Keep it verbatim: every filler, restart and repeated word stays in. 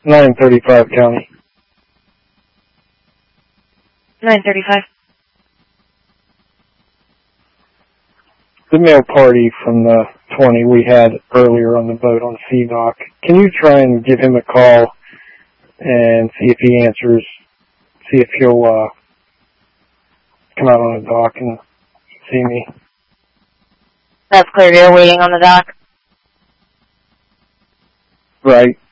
nine thirty-five County. nine thirty-five. The mail party from the twenty we had earlier on the boat on C dock. Can you try and give him a call and see if he answers, see if he'll uh, come out on the dock and see me? That's clear. You're waiting on the dock? Right.